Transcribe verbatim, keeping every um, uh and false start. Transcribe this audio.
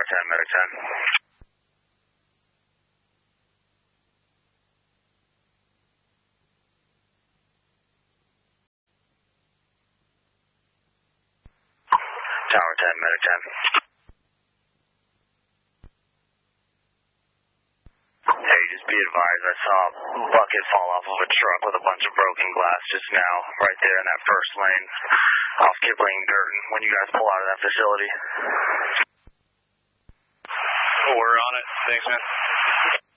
Tower ten, Medic ten. Tower ten, Medic ten. Hey, just be advised, I saw a bucket fall off of a truck with a bunch of broken glass just now, right there in that first lane, off Kipling and Girton, when you guys pull out of that facility. We're on it. Thanks, man.